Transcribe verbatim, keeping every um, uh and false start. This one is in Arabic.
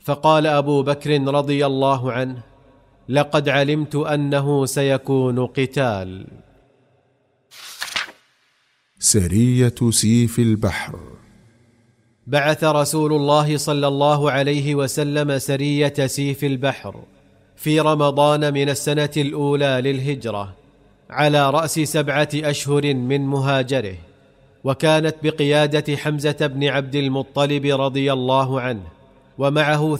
فقال أبو بكر رضي الله عنه: لقد علمت أنه سيكون قتال. سرية سيف البحر. بعث رسول الله صلى الله عليه وسلم سرية سيف البحر في رمضان من السنة الأولى للهجرة على رأس سبعة أشهر من مهاجره، وكانت بقيادة حمزة بن عبد المطلب رضي الله عنه، ومعه